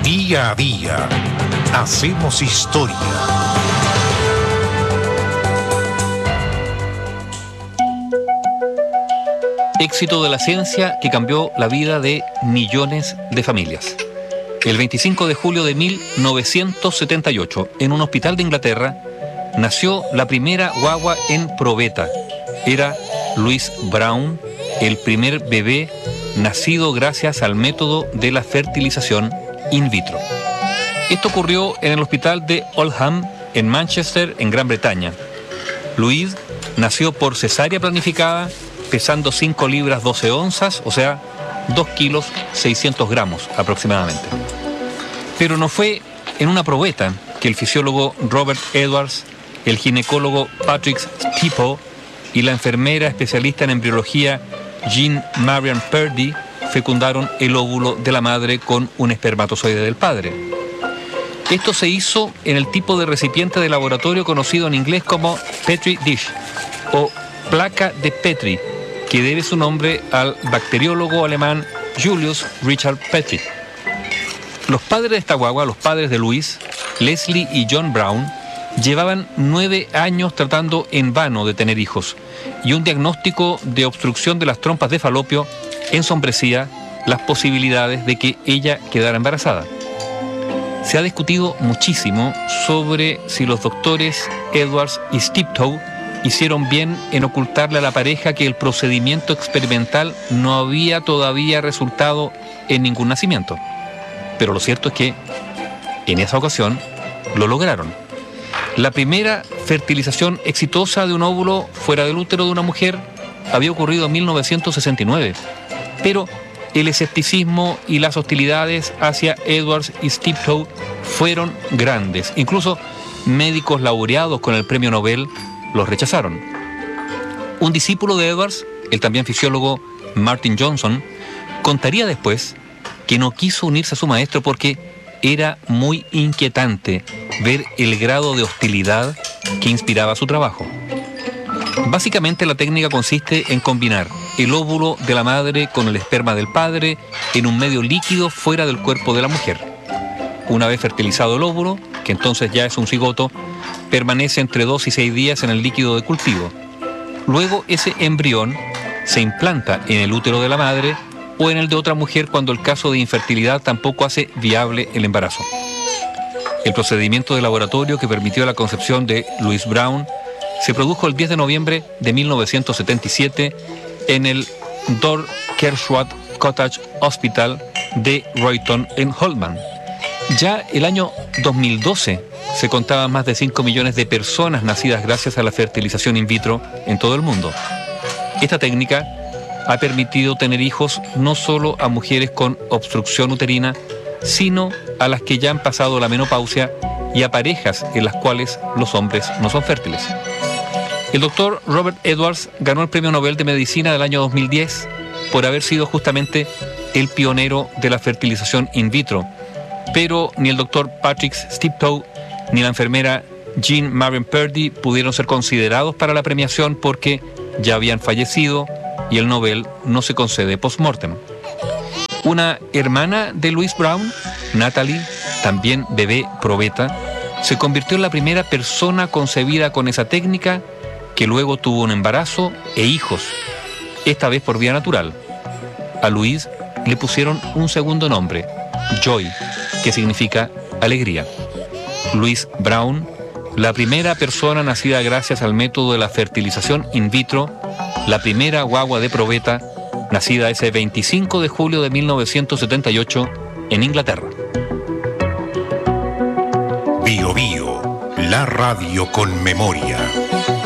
Día a día hacemos historia. Éxito de la ciencia que cambió la vida de millones de familias. El 25 de julio de 1978, en un hospital de Inglaterra, nació la primera guagua en probeta. Era Louise Brown, el primer bebé nacido gracias al método de la fertilización in vitro. Esto ocurrió en el hospital de Oldham, en Manchester, en Gran Bretaña. Louise nació por cesárea planificada, pesando 5 libras 12 onzas, o sea, 2 kilos 600 gramos aproximadamente. Pero no fue en una probeta que el fisiólogo Robert Edwards, el ginecólogo Patrick Stipo y la enfermera especialista en embriología Jean Marian Purdy fecundaron el óvulo de la madre con un espermatozoide del padre. Esto se hizo en el tipo de recipiente de laboratorio conocido en inglés como Petri dish o placa de Petri, que debe su nombre al bacteriólogo alemán Julius Richard Petri. Los padres de esta guagua, los padres de Louise, Leslie y John Brown, llevaban 9 años tratando en vano de tener hijos, y un diagnóstico de obstrucción de las trompas de falopio ensombrecía las posibilidades de que ella quedara embarazada. Se ha discutido muchísimo sobre si los doctores Edwards y Stiptoe hicieron bien en ocultarle a la pareja que el procedimiento experimental no había todavía resultado en ningún nacimiento. Pero lo cierto es que, en esa ocasión, lo lograron. La primera fertilización exitosa de un óvulo fuera del útero de una mujer había ocurrido en 1969, pero el escepticismo y las hostilidades hacia Edwards y Stiptoe fueron grandes. Incluso médicos laureados con el premio Nobel los rechazaron. Un discípulo de Edwards, el también fisiólogo Martin Johnson, contaría después que no quiso unirse a su maestro porque era muy inquietante ver el grado de hostilidad que inspiraba su trabajo. Básicamente la técnica consiste en combinar el óvulo de la madre con el esperma del padre en un medio líquido fuera del cuerpo de la mujer. Una vez fertilizado el óvulo, que entonces ya es un cigoto, permanece entre 2 y 6 días en el líquido de cultivo. Luego ese embrión se implanta en el útero de la madre o en el de otra mujer cuando el caso de infertilidad tampoco hace viable el embarazo. El procedimiento de laboratorio que permitió la concepción de Louise Brown se produjo el 10 de noviembre de 1977 en el Dorkershwath Cottage Hospital de Royton en Holman. Ya el año 2012 se contaban más de 5 millones de personas nacidas gracias a la fertilización in vitro en todo el mundo. Esta técnica ha permitido tener hijos no solo a mujeres con obstrucción uterina, sino a las que ya han pasado la menopausia y a parejas en las cuales los hombres no son fértiles. El doctor Robert Edwards ganó el Premio Nobel de Medicina del año 2010 por haber sido justamente el pionero de la fertilización in vitro, pero ni el doctor Patrick Stiptoe ni la enfermera Jean Marian Purdy pudieron ser considerados para la premiación porque ya habían fallecido y el Nobel no se concede post-mortem. Una hermana de Louise Brown, Natalie, también bebé probeta, se convirtió en la primera persona concebida con esa técnica que luego tuvo un embarazo e hijos, esta vez por vía natural. A Louise le pusieron un segundo nombre, Joy, que significa alegría. Louise Brown, la primera persona nacida gracias al método de la fertilización in vitro, la primera guagua de probeta, nacida ese 25 de julio de 1978 en Inglaterra. Bio Bio, la radio con memoria.